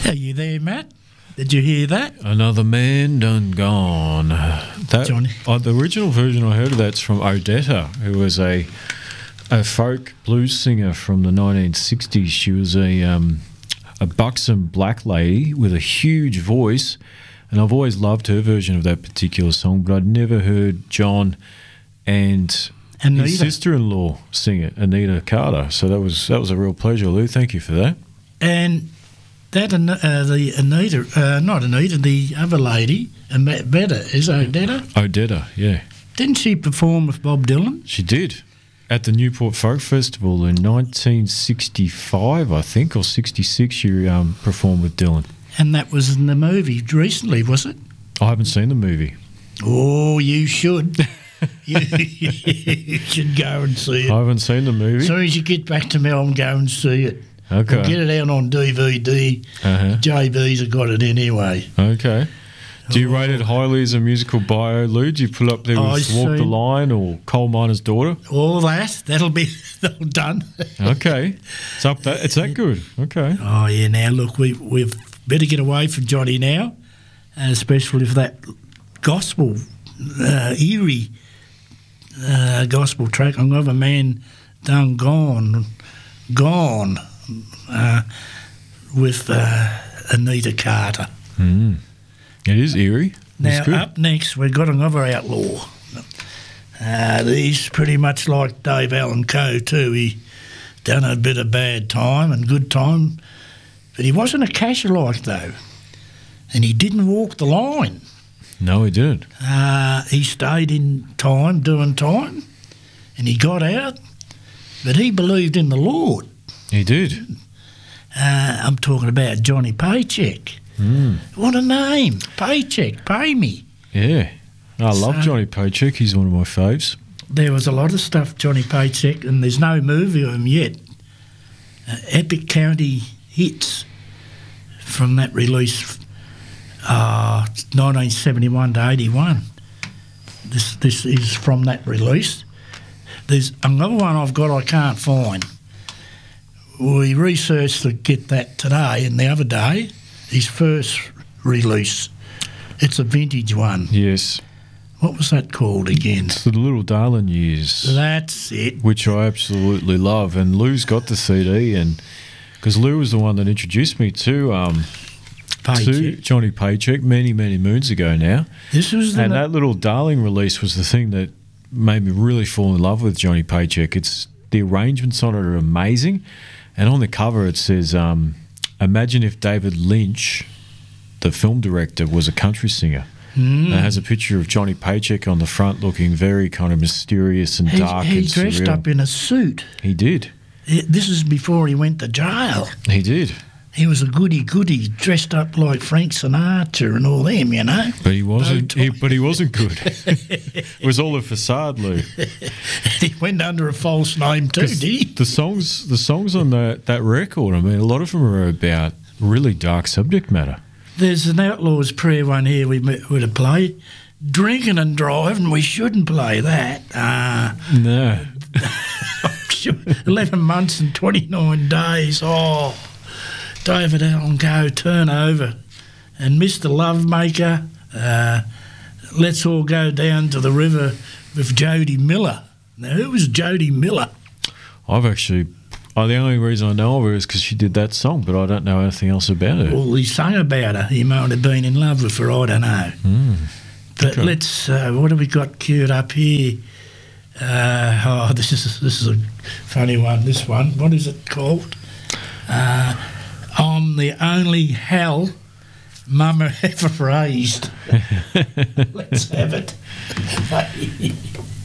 Are you there, Matt? Did you hear that? Another man done gone. Johnny. The original version I heard of that's from Odetta, who was a folk blues singer from the 1960s. She was a buxom black lady with a huge voice, and I've always loved her version of that particular song, but I'd never heard John and his sister-in-law sing it, Anita Carter. So that was a real pleasure, Lou. Thank you for that. And that the Anita, not Anita, the other lady, Odetta, is Odetta? Odetta, yeah. Didn't she perform with Bob Dylan? She did. At the Newport Folk Festival in 1965, I think, or 66, she performed with Dylan. And that was in the movie recently, was it? I haven't seen the movie. Oh, you should. you should go and see it. I haven't seen the movie. As soon as you get back to Melbourne, go and see it. Okay. We'll get it out on DVD. JB's have got it anyway. Okay. Do you rate it highly as a musical bio, Lou? Do you put up there with Walk the Line or Coal Miner's Daughter? All that. That'll be done. Okay. It's that good. Okay. Oh, yeah. Now, look, we've better get away from Johnny now, especially for that gospel, eerie gospel track. Another man done gone with Anita Carter. Mm. It is eerie. Now, up next, we've got another outlaw. He's pretty much like Dave Allen Coe too. He done a bit of bad time and good time, but he wasn't a cashier-like, though, and he didn't walk the line. No, he didn't. He stayed in time, doing time, and he got out, but he believed in the Lord. He did. I'm talking about Johnny Paycheck. Mm. What a name. Paycheck, pay me. Yeah. I love Johnny Paycheck. He's one of my faves. There was a lot of stuff, Johnny Paycheck, and there's no movie of him yet. Epic County Hits from that release, 1971 to 81. This is from that release. There's another one I've got I can't find. We researched to get that today and the other day. His first release. It's a vintage one. Yes. What was that called again? It's the Little Darlin' Years. That's it. Which I absolutely love. And Lou's got the CD, and because Lou was the one that introduced me to Johnny Paycheck many, many moons ago now. That Little Darling release was the thing that made me really fall in love with Johnny Paycheck. The arrangements on it are amazing, and on the cover it says, imagine if David Lynch, the film director, was a country singer. Mm. It has a picture of Johnny Paycheck on the front looking very kind of mysterious and dark and surreal. He dressed up in a suit. He did. This is before he went to jail. He did. He was a goody-goody, dressed up like Frank Sinatra and all them, you know. But he wasn't. He wasn't good. It was all a facade, Lou. He went under a false name too, did he? The songs on that record, I mean, a lot of them are about really dark subject matter. There's an Outlaw's Prayer one here we were to play. Drinking and driving, we shouldn't play that. No. 11 months and 29 days. Oh, David Allen Coe, Turn Over. And Mr. Lovemaker, Let's All Go Down to the River with Jody Miller. Now, who was Jody Miller? The only reason I know of her is because she did that song, but I don't know anything else about her. Well, he sang about her. He might have been in love with her, I don't know. Mm, but let's, what have we got queued up here? This is a funny one, this one. What is it called? I'm the only hell Mama ever raised. Let's have it.